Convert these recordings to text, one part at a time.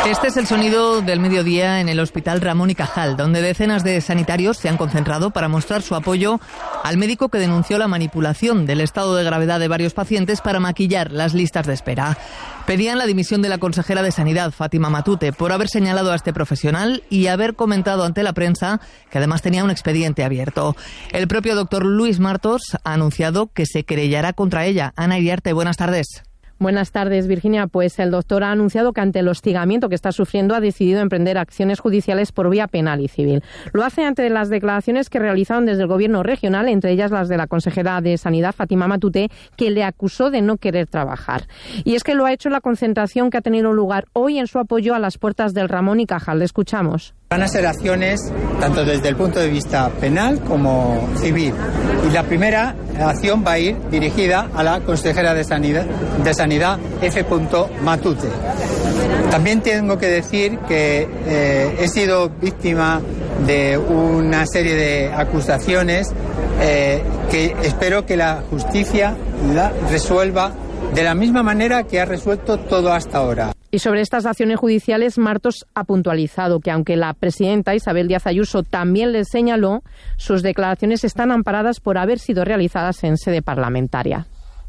Este es el sonido del mediodía en el Hospital Ramón y Cajal, donde decenas de sanitarios se han concentrado para mostrar su apoyo al médico que denunció la manipulación del estado de gravedad de varios pacientes para maquillar las listas de espera. Pedían la dimisión de la consejera de Sanidad, Fátima Matute, por haber señalado a este profesional y haber comentado ante la prensa que además tenía un expediente abierto. El propio doctor Luis Martos ha anunciado que se querellará contra ella. Ana Iriarte, buenas tardes. Buenas tardes, Virginia. Pues el doctor ha anunciado que ante el hostigamiento que está sufriendo ha decidido emprender acciones judiciales por vía penal y civil. Lo hace ante las declaraciones que realizaron desde el gobierno regional, entre ellas las de la consejera de Sanidad, Fátima Matute, que le acusó de no querer trabajar. Y es que lo ha hecho en la concentración que ha tenido lugar hoy en su apoyo a las puertas del Ramón y Cajal. Le escuchamos. Van a ser acciones tanto desde el punto de vista penal como civil. Y la primera acción va a ir dirigida a la consejera de Sanidad F. Matute. También tengo que decir que he sido víctima de una serie de acusaciones que espero que la justicia la resuelva de la misma manera que ha resuelto todo hasta ahora. Y sobre estas acciones judiciales, Martos ha puntualizado que aunque la presidenta Isabel Díaz Ayuso también le señaló, sus declaraciones están amparadas por haber sido realizadas en sede parlamentaria.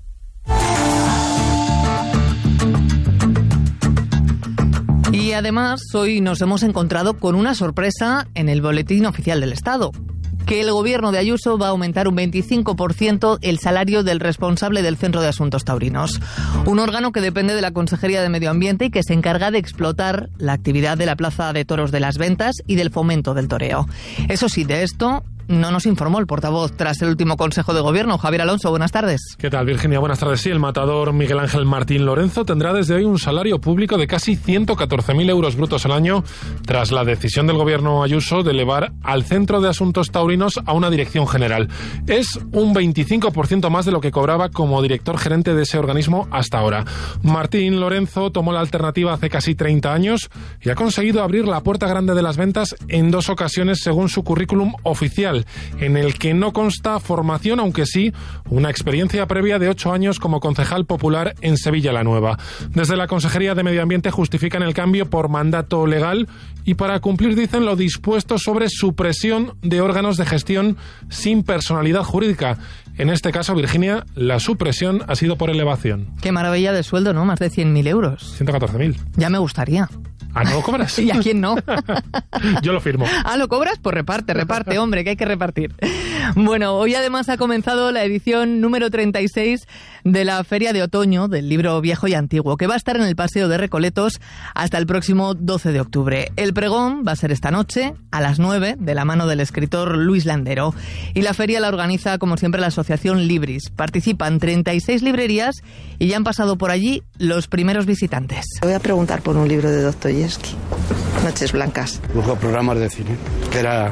Y además, hoy nos hemos encontrado con una sorpresa en el Boletín Oficial del Estado: que el gobierno de Ayuso va a aumentar un 25% el salario del responsable del Centro de Asuntos Taurinos, un órgano que depende de la Consejería de Medio Ambiente y que se encarga de explotar la actividad de la Plaza de Toros de las Ventas y del fomento del toreo. Eso sí, de esto no nos informó el portavoz tras el último Consejo de Gobierno. Javier Alonso, buenas tardes. ¿Qué tal, Virginia? Buenas tardes. Sí, el matador Miguel Ángel Martín Lorenzo tendrá desde hoy un salario público de casi 114.000 euros brutos al año tras la decisión del Gobierno Ayuso de elevar al Centro de Asuntos Taurinos a una dirección general. Es un 25% más de lo que cobraba como director gerente de ese organismo hasta ahora. Martín Lorenzo tomó la alternativa hace casi 30 años y ha conseguido abrir la puerta grande de las ventas en 2 ocasiones según su currículum oficial, en el que no consta formación, aunque sí una experiencia previa de 8 años como concejal popular en Sevilla la Nueva. Desde la Consejería de Medio Ambiente justifican el cambio por mandato legal y para cumplir, dicen, lo dispuesto sobre supresión de órganos de gestión sin personalidad jurídica. En este caso, Virginia, la supresión ha sido por elevación. Qué maravilla de sueldo, ¿no? Más de 100.000 euros. 114.000. Ya me gustaría. ¿Ah, no lo cobras? ¿Y a quién no? Yo lo firmo. ¿Ah, lo cobras? Pues reparte, hombre, que hay que repartir. Bueno, hoy además ha comenzado la edición número 36 de la Feria de Otoño del Libro Viejo y Antiguo, que va a estar en el Paseo de Recoletos hasta el próximo 12 de octubre. El pregón va a ser esta noche a las 9, de la mano del escritor Luis Landero. Y la feria la organiza, como siempre, la Asociación Libris. Participan 36 librerías y ya han pasado por allí los primeros visitantes. Voy a preguntar por un libro de Dostoyevsky, Noches Blancas. Busco programas de cine, que era...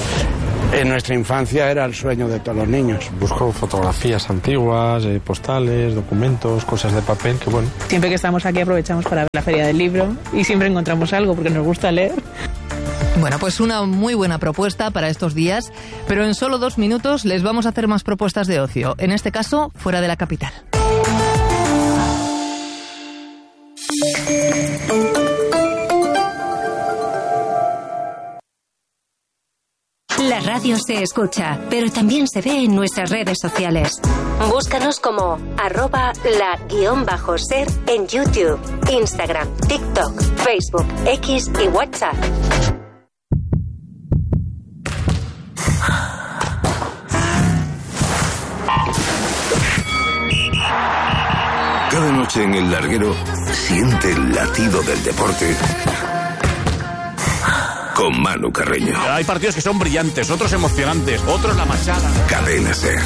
En nuestra infancia era el sueño de todos los niños. Busco fotografías antiguas, postales, documentos, cosas de papel, que bueno. Siempre que estamos aquí aprovechamos para ver la Feria del Libro y siempre encontramos algo porque nos gusta leer. Bueno, pues una muy buena propuesta para estos días, pero en solo 2 minutos les vamos a hacer más propuestas de ocio, en este caso fuera de la capital. La radio se escucha, pero también se ve en nuestras redes sociales. Búscanos como @la_ser en YouTube, Instagram, TikTok, Facebook, X y WhatsApp. Cada noche en El Larguero siente el latido del deporte con Manu Carreño. Hay partidos que son brillantes, otros emocionantes, otros la machada. Cadena Ser.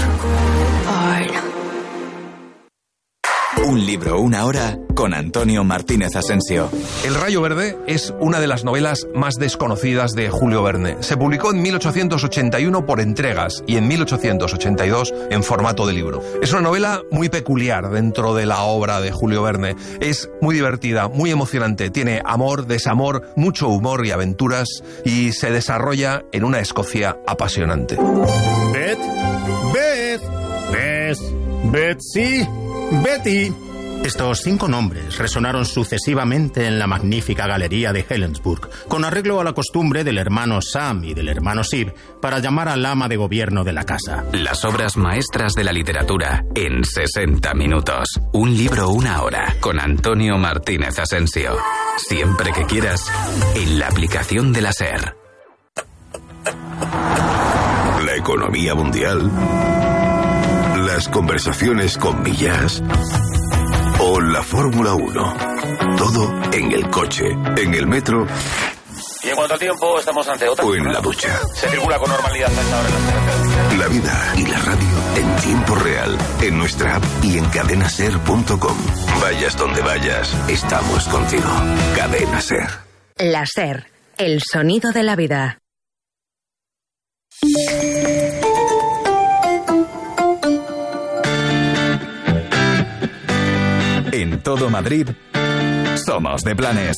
Un libro, una hora, con Antonio Martínez Asensio. El Rayo Verde es una de las novelas más desconocidas de Julio Verne. Se publicó en 1881 por entregas y en 1882 en formato de libro. Es una novela muy peculiar dentro de la obra de Julio Verne. Es muy divertida, muy emocionante. Tiene amor, desamor, mucho humor y aventuras y se desarrolla en una Escocia apasionante. Betsy, Betty, Estos 5 nombres resonaron sucesivamente en la magnífica galería de Helensburgh, con arreglo a la costumbre del hermano Sam y del hermano Sib para llamar al ama de gobierno de la casa. Las obras maestras de la literatura en 60 minutos. Un libro, una hora, con Antonio Martínez Asensio. Siempre que quieras, en la aplicación de la SER. La economía mundial, las conversaciones con Millás o la Fórmula 1. Todo en el coche, en el metro. Y en cuanto al tiempo, estamos ante otra. O en la ducha. Se circula con normalidad a esta hora en las carreteras. La vida y la radio en tiempo real, en nuestra app y en cadenaser.com. Vayas donde vayas, estamos contigo. Cadena Ser. La SER, el sonido de la vida. En todo Madrid, somos de Planes.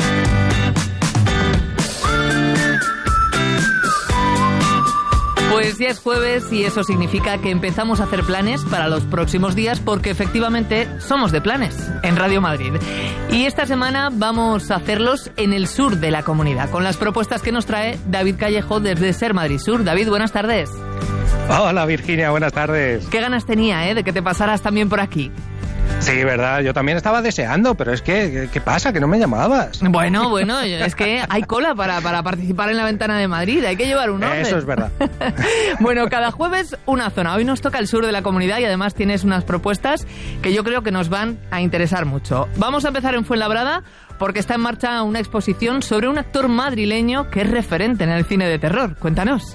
Pues ya es jueves y eso significa que empezamos a hacer planes para los próximos días porque efectivamente somos de Planes en Radio Madrid. Y esta semana vamos a hacerlos en el sur de la comunidad, con las propuestas que nos trae David Callejo desde Ser Madrid Sur. David, buenas tardes. Hola Virginia, buenas tardes. Qué ganas tenía, de que te pasaras también por aquí. Sí, verdad, yo también estaba deseando, pero es que, ¿qué pasa? Que no me llamabas. Bueno, es que hay cola para participar en la Ventana de Madrid, hay que llevar un orden. Eso es verdad. Bueno, cada jueves una zona. Hoy nos toca el sur de la comunidad y además tienes unas propuestas que yo creo que nos van a interesar mucho. Vamos a empezar en Fuenlabrada porque está en marcha una exposición sobre un actor madrileño que es referente en el cine de terror. Cuéntanos.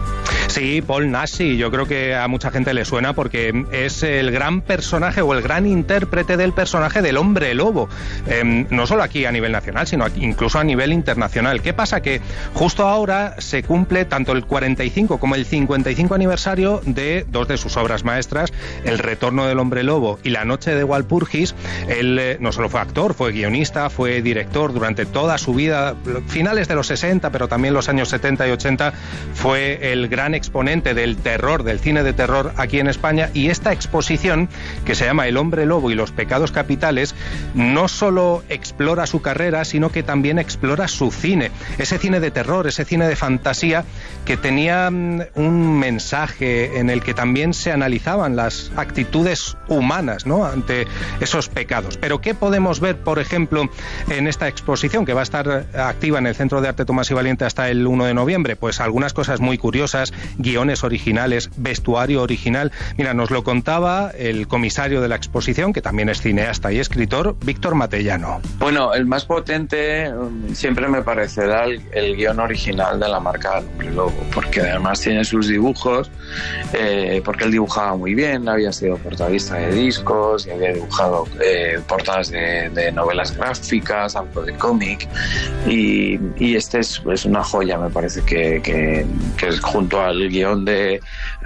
Sí, Paul Naschy, yo creo que a mucha gente le suena porque es el gran personaje o el gran intérprete del personaje del hombre lobo, no solo aquí a nivel nacional, sino incluso a nivel internacional. ¿Qué pasa? Que justo ahora se cumple tanto el 45 como el 55 aniversario de 2 de sus obras maestras, El retorno del hombre lobo y La noche de Walpurgis. Él no solo fue actor, fue guionista, fue director durante toda su vida, finales de los 60, pero también los años 70 y 80, fue el gran exponente del terror, del cine de terror aquí en España, y esta exposición que se llama El hombre lobo y los pecados capitales no solo explora su carrera, sino que también explora su cine, ese cine de terror, ese cine de fantasía que tenía un mensaje en el que también se analizaban las actitudes humanas, ¿no?, ante esos pecados. Pero ¿qué podemos ver, por ejemplo, en esta exposición que va a estar activa en el Centro de Arte Tomás y Valiente hasta el 1 de noviembre? Pues algunas cosas muy curiosas, guiones originales, vestuario original. Mira, nos lo contaba el comisario de la exposición, que también es cineasta y escritor, Víctor Matellano. Bueno, el más potente siempre me parecerá el guión original de La marca del hombre lobo, porque además tiene sus dibujos, porque él dibujaba muy bien, había sido portadista de discos y había dibujado portadas de novelas gráficas, algo de cómic, y este es una joya, me parece que es junto al guión de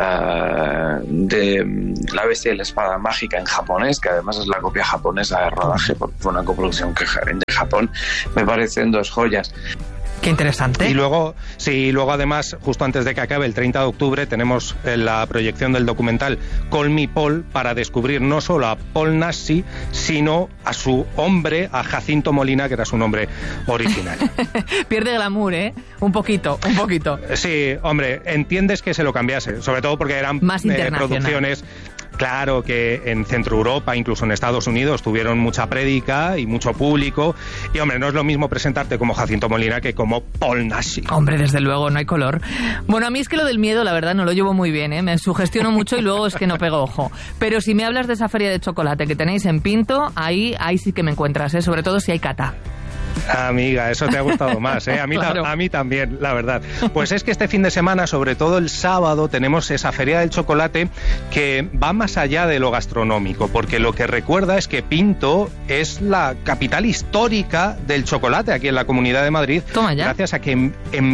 La bestia y la espada mágica en japonés, que además es la copia japonesa de rodaje, porque fue una coproducción de Japón, me parecen 2 joyas. Qué interesante. Y luego además, justo antes de que acabe el 30 de octubre, tenemos la proyección del documental Call Me Paul, para descubrir no solo a Paul Naschy, sino a su hombre, a Jacinto Molina, que era su nombre original. Pierde glamour, ¿eh? Un poquito. Sí, hombre, entiendes que se lo cambiase, sobre todo porque eran más producciones... Claro que en Centro Europa, incluso en Estados Unidos, tuvieron mucha prédica y mucho público. Y, hombre, no es lo mismo presentarte como Jacinto Molina que como Paul Naschy. Hombre, desde luego, no hay color. Bueno, a mí es que lo del miedo, la verdad, no lo llevo muy bien, ¿eh? Me sugestiono mucho y luego es que no pego ojo. Pero si me hablas de esa feria de chocolate que tenéis en Pinto, ahí sí que me encuentras, ¿eh? Sobre todo si hay cata. Amiga, eso te ha gustado más, ¿eh? Claro. A mí también, la verdad. Pues es que este fin de semana, sobre todo el sábado, tenemos esa Feria del Chocolate que va más allá de lo gastronómico, porque lo que recuerda es que Pinto es la capital histórica del chocolate aquí en la Comunidad de Madrid. Toma ya. Gracias a que en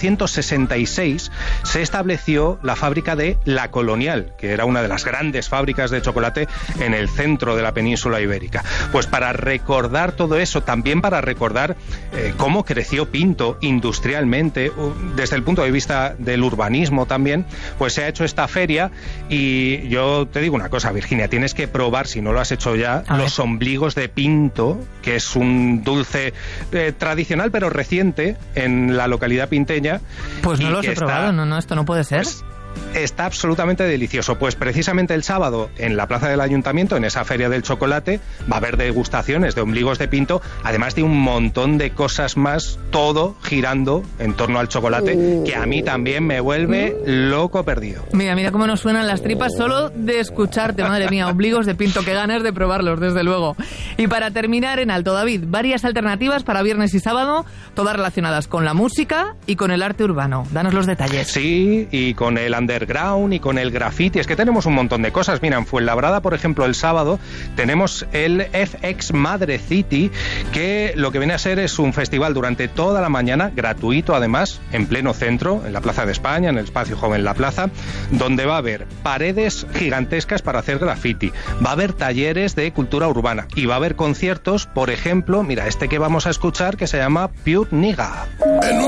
1866 se estableció la fábrica de La Colonial, que era una de las grandes fábricas de chocolate en el centro de la península ibérica. Pues para recordar todo eso, también para recordar contar cómo creció Pinto industrialmente, desde el punto de vista del urbanismo también, pues se ha hecho esta feria y yo te digo una cosa, Virginia, tienes que probar, si no lo has hecho ya, los ombligos de Pinto, que es un dulce tradicional pero reciente en la localidad pinteña. Pues no los he probado, no, esto no puede ser. Está absolutamente delicioso. Pues precisamente el sábado en la plaza del Ayuntamiento, en esa feria del chocolate, va a haber degustaciones de ombligos de Pinto, además de un montón de cosas más, todo girando en torno al chocolate, que a mí también me vuelve loco perdido. Mira cómo nos suenan las tripas solo de escucharte, madre mía, ombligos de Pinto, qué ganas de probarlos, desde luego. Y para terminar, en Alto David, varias alternativas para viernes y sábado, todas relacionadas con la música y con el arte urbano. Danos los detalles. Sí, y con el underground y con el graffiti. Es que tenemos un montón de cosas. Mira, en Fuenlabrada, por ejemplo, el sábado tenemos el FX Madre City, que lo que viene a ser es un festival durante toda la mañana, gratuito además, en pleno centro, en la Plaza de España, en el Espacio Joven La Plaza, donde va a haber paredes gigantescas para hacer graffiti, va a haber talleres de cultura urbana y va a haber conciertos, por ejemplo, mira, este que vamos a escuchar que se llama Pure Nigga.